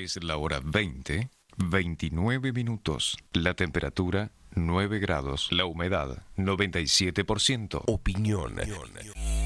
Es la hora 20, 29 minutos. La temperatura 9 grados. La humedad 97%. Opinión.